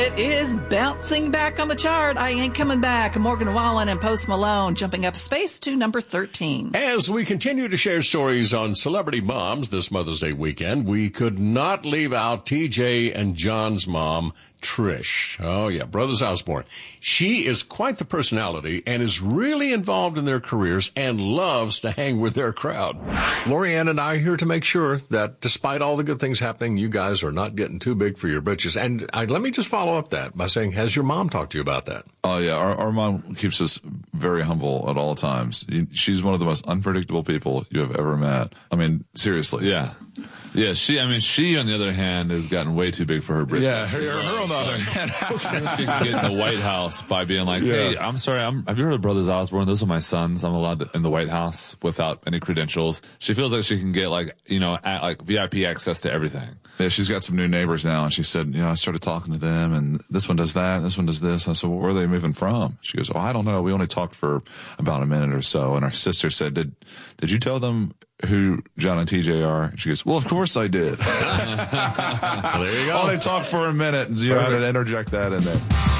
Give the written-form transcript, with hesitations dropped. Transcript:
It is bouncing back on the chart. I Ain't Coming Back. Morgan Wallen and Post Malone jumping up a space to number 13. As we continue to share stories on celebrity moms this Mother's Day weekend, we could not leave out TJ and John's mom, Trish. Oh, yeah, Brothers Osborne. She is quite the personality and is really involved in their careers and loves to hang with their crowd. Lorianne and I are here to make sure that despite all the good things happening, you guys are not getting too big for your britches. And let me just follow up that by saying, has your mom talked to you about that? Oh, yeah. Our mom keeps us very humble at all times. She's one of the most unpredictable people you have ever met. I mean, seriously. Yeah. Yeah, she, on the other hand, has gotten way too big for her britches. Yeah, her on the other hand. She can get in the White House by being like, hey, I'm sorry, have you heard of Brothers Osborne? Those are my sons. I'm allowed in the White House without any credentials. She feels like she can get VIP access to everything. Yeah, she's got some new neighbors now, and she said, I started talking to them, and this one does that, this one does this. And I said, well, where are they moving from? She goes, I don't know. We only talked for about a minute or so. And our sister said, did you tell them who John and TJ are? She goes, well, of course I did. Well, there you go. Only talked for a minute, and you had to interject that in there.